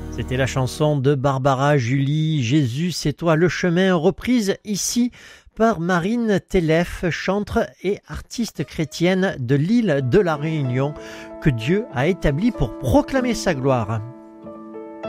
C'était la chanson de Barbara Julie, Jésus c'est toi le chemin, reprise ici par Marine Télèf, chantre et artiste chrétienne de l'île de la Réunion, que Dieu a établie pour proclamer sa gloire.